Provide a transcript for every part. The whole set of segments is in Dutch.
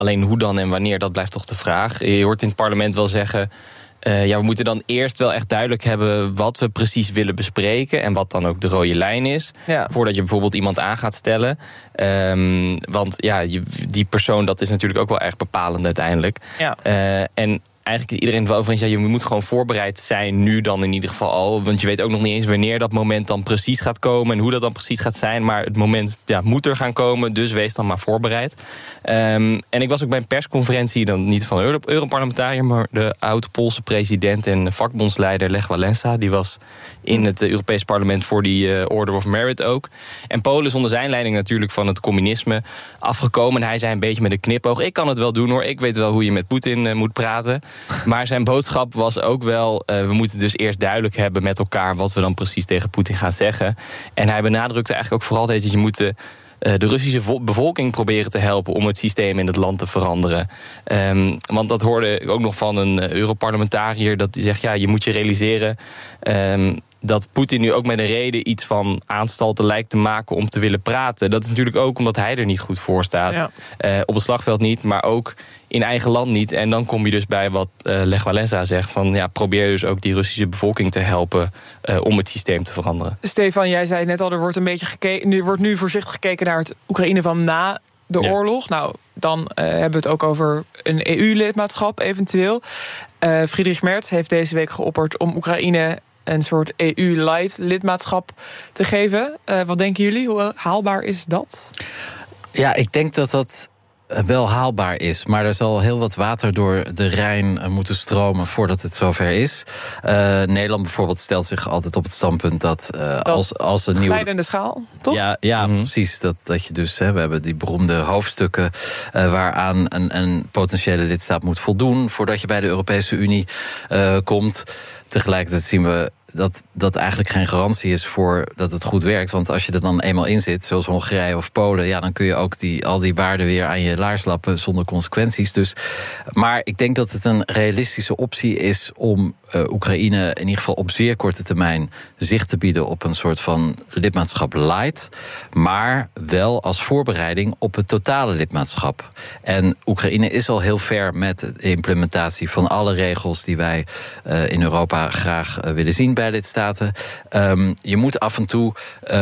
Alleen hoe dan en wanneer, dat blijft toch de vraag. Je hoort in het parlement wel zeggen, we moeten dan eerst wel echt duidelijk hebben wat we precies willen bespreken en wat dan ook de rode lijn is. Ja. Voordat je bijvoorbeeld iemand aan gaat stellen. Want die persoon, dat is natuurlijk ook wel erg bepalend uiteindelijk. Ja. En eigenlijk is iedereen het wel over eens, je moet gewoon voorbereid zijn nu dan in ieder geval al. Want je weet ook nog niet eens wanneer dat moment dan precies gaat komen en hoe dat dan precies gaat zijn. Maar het moment moet er gaan komen, dus wees dan maar voorbereid. En ik was ook bij een persconferentie, dan niet van Europarlementariër, maar de oud-Poolse president en vakbondsleider Lech Wałęsa. Die was in het Europees Parlement voor die Order of Merit ook. En Polen is onder zijn leiding natuurlijk van het communisme afgekomen. En hij zei een beetje met een knipoog, ik kan het wel doen hoor, ik weet wel hoe je met Poetin moet praten. Maar zijn boodschap was ook wel, we moeten dus eerst duidelijk hebben met elkaar wat we dan precies tegen Poetin gaan zeggen. En hij benadrukte eigenlijk ook vooral dat je moet de Russische bevolking proberen te helpen om het systeem in het land te veranderen. Want dat hoorde ik ook nog van een Europarlementariër, dat die zegt, je moet je realiseren dat Poetin nu ook met een reden iets van aanstalten lijkt te maken om te willen praten. Dat is natuurlijk ook omdat hij er niet goed voor staat. Ja. Op het slagveld niet, maar ook in eigen land niet. En dan kom je dus bij wat Lech Wałęsa zegt, van probeer dus ook die Russische bevolking te helpen om het systeem te veranderen. Stefan, jij zei net al, er wordt een beetje gekeken, wordt nu voorzichtig gekeken naar het Oekraïne van na de oorlog. Nou, dan hebben we het ook over een EU-lidmaatschap eventueel. Friedrich Merz heeft deze week geopperd om Oekraïne een soort EU-light-lidmaatschap te geven. Wat denken jullie? Hoe haalbaar is dat? Ja, ik denk dat dat wel haalbaar is. Maar er zal heel wat water door de Rijn moeten stromen voordat het zover is. Nederland bijvoorbeeld stelt zich altijd op het standpunt dat als een nieuwe glijdende schaal, toch? Ja, precies. Dat je dus, we hebben die beroemde hoofdstukken waaraan een potentiële lidstaat moet voldoen voordat je bij de Europese Unie komt. Tegelijkertijd zien we dat eigenlijk geen garantie is voor dat het goed werkt. Want als je er dan eenmaal in zit, zoals Hongarije of Polen, dan kun je ook al die waarden weer aan je laars lappen zonder consequenties. Maar ik denk dat het een realistische optie is om Oekraïne in ieder geval op zeer korte termijn zicht te bieden op een soort van lidmaatschap light, maar wel als voorbereiding op het totale lidmaatschap. En Oekraïne is al heel ver met de implementatie van alle regels die wij in Europa graag willen zien bij lidstaten. Je moet af en toe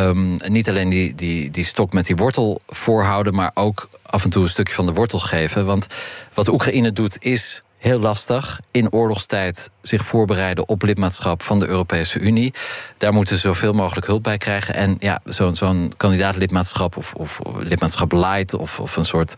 niet alleen die stok met die wortel voorhouden, maar ook af en toe een stukje van de wortel geven. Want wat Oekraïne doet is heel lastig in oorlogstijd zich voorbereiden op lidmaatschap van de Europese Unie. Daar moeten ze zoveel mogelijk hulp bij krijgen. En zo'n kandidaatlidmaatschap of lidmaatschap light of een soort,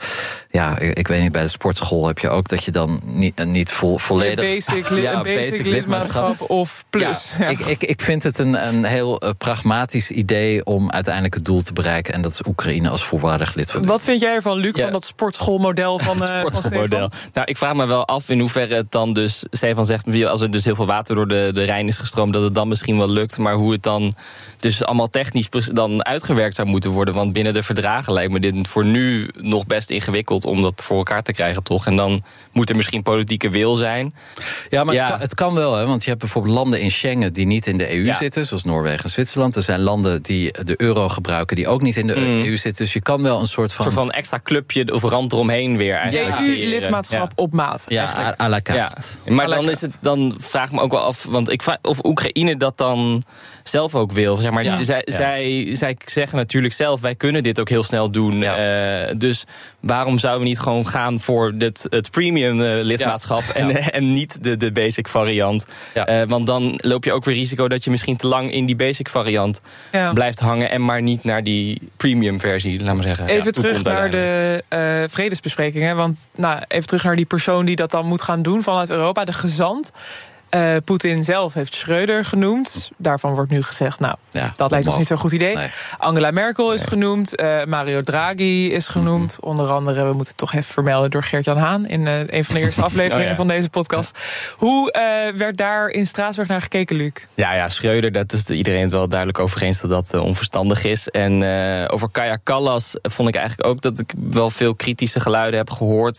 ik weet niet, bij de sportschool heb je ook dat je dan niet volledig basic lidmaatschap of plus. Ja. Ik vind het een heel pragmatisch idee om uiteindelijk het doel te bereiken. En dat is Oekraïne als volwaardig lid van. Wat vind jij ervan, Luc, van dat sportschoolmodel van Stefan? Nou, ik vraag me wel af in hoeverre het dan dus, Stefan zegt, als er dus heel veel water door de Rijn is gestroomd, dat het dan misschien wel lukt, maar hoe het dan dus allemaal technisch dan uitgewerkt zou moeten worden. Want binnen de verdragen lijkt me dit voor nu nog best ingewikkeld om dat voor elkaar te krijgen, toch? En dan moet er misschien politieke wil zijn. Ja, maar het kan wel, hè? Want je hebt bijvoorbeeld landen in Schengen die niet in de EU zitten, zoals Noorwegen en Zwitserland. Er zijn landen die de euro gebruiken die ook niet in de EU zitten. Dus je kan wel een soort van extra clubje of rand eromheen weer eigenlijk. EU-lidmaatschap op maat. Ja, à la carte. Ja. Maar dan vraag ik me ook wel af, want ik vraag of Oekraïne dat dan zelf ook wil. Zeg maar, zij zeggen natuurlijk zelf, wij kunnen dit ook heel snel doen. Ja. Dus waarom zouden we niet gewoon gaan voor het premium lidmaatschap en niet de basic variant? Ja. Want dan loop je ook weer risico dat je misschien te lang in die basic variant blijft hangen en maar niet naar die premium versie, laat maar zeggen. Even terug naar de vredesbesprekingen. Want even terug naar die persoon die dat dan moet gaan doen vanuit Europa, de gezant. Poetin zelf heeft Schröder genoemd. Daarvan wordt nu gezegd, dat lijkt ons niet zo'n goed idee. Nee. Angela Merkel is genoemd. Mario Draghi is genoemd. Onder andere, we moeten het toch even vermelden, door Geert-Jan Haan in een van de eerste afleveringen van deze podcast. Hoe werd daar in Straatsburg naar gekeken, Luc? Ja, Schröder, dat is iedereen het wel duidelijk over eens dat onverstandig is. En over Kaja Kallas vond ik eigenlijk ook dat ik wel veel kritische geluiden heb gehoord.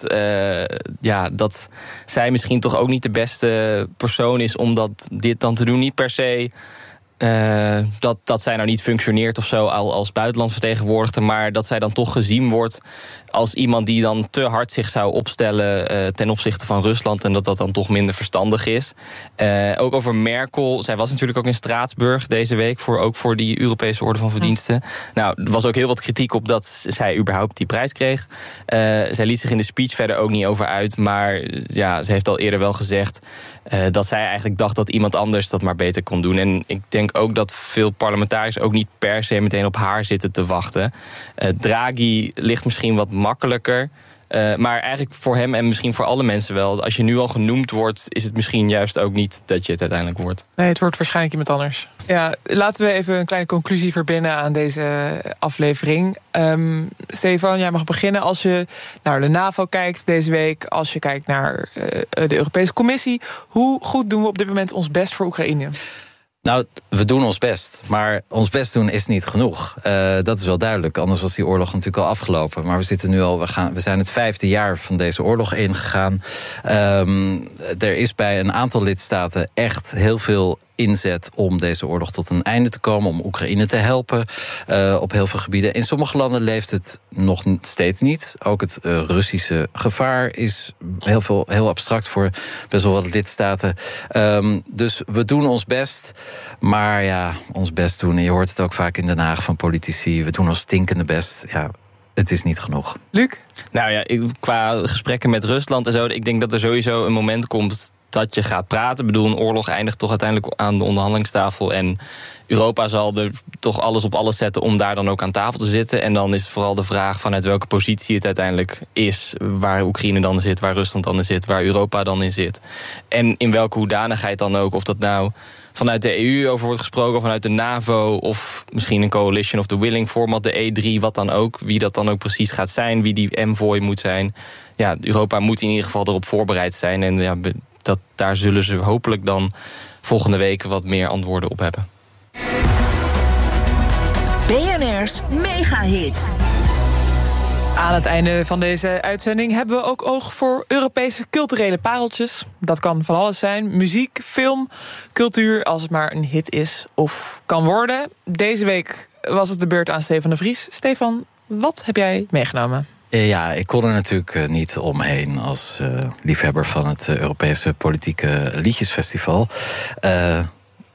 Dat zij misschien toch ook niet de beste persoon is om dit dan te doen. Niet per se dat zij nou niet functioneert of zo als buitenlandsvertegenwoordiger, maar dat zij dan toch gezien wordt als iemand die dan te hard zich zou opstellen ten opzichte van Rusland en dat dan toch minder verstandig is. Ook over Merkel. Zij was natuurlijk ook in Straatsburg deze week ook voor die Europese Orde van Verdiensten. Nou, er was ook heel wat kritiek op dat zij überhaupt die prijs kreeg. Zij liet zich in de speech verder ook niet over uit, maar ja, ze heeft al eerder wel gezegd dat zij eigenlijk dacht dat iemand anders dat maar beter kon doen. En ik denk ook dat veel parlementariërs ook niet per se meteen op haar zitten te wachten. Draghi ligt misschien wat makkelijker. Maar eigenlijk voor hem en misschien voor alle mensen wel. Als je nu al genoemd wordt, is het misschien juist ook niet dat je het uiteindelijk wordt. Nee, het wordt waarschijnlijk iemand anders. Ja, laten we even een kleine conclusie verbinden aan deze aflevering. Stefan, jij mag beginnen. Als je naar de NAVO kijkt deze week, als je kijkt naar de Europese Commissie, hoe goed doen we op dit moment ons best voor Oekraïne? Nou, we doen ons best. Maar ons best doen is niet genoeg. Dat is wel duidelijk. Anders was die oorlog natuurlijk al afgelopen. Maar we zitten nu al. We zijn het 5e jaar van deze oorlog ingegaan. Er is bij een aantal lidstaten echt heel veel inzet om deze oorlog tot een einde te komen, om Oekraïne te helpen op heel veel gebieden. In sommige landen leeft het nog steeds niet. Ook het Russische gevaar is heel abstract voor best wel wat lidstaten. Dus we doen ons best. Maar ja, ons best doen. En je hoort het ook vaak in Den Haag van politici. We doen ons stinkende best. Ja, het is niet genoeg. Luc? Nou ja, qua gesprekken met Rusland en zo, ik denk dat er sowieso een moment komt dat je gaat praten. Ik bedoel, een oorlog eindigt toch uiteindelijk aan de onderhandelingstafel. En Europa zal er toch alles op alles zetten om daar dan ook aan tafel te zitten. En dan is vooral de vraag vanuit welke positie het uiteindelijk is. Waar Oekraïne dan zit, waar Rusland dan in zit, waar Europa dan in zit. En in welke hoedanigheid dan ook. Of dat nou vanuit de EU over wordt gesproken, of vanuit de NAVO, of misschien een coalition of the willing format, de E3, wat dan ook. Wie dat dan ook precies gaat zijn, wie die envoy moet zijn. Ja, Europa moet in ieder geval erop voorbereid zijn. En ja, daar zullen ze hopelijk dan volgende week wat meer antwoorden op hebben. BNR's Megahit. Aan het einde van deze uitzending hebben we ook oog voor Europese culturele pareltjes. Dat kan van alles zijn. Muziek, film, cultuur, als het maar een hit is of kan worden. Deze week was het de beurt aan Stefan de Vries. Stefan, wat heb jij meegenomen? Ja, ik kon er natuurlijk niet omheen als liefhebber van het Europese Politieke Liedjesfestival.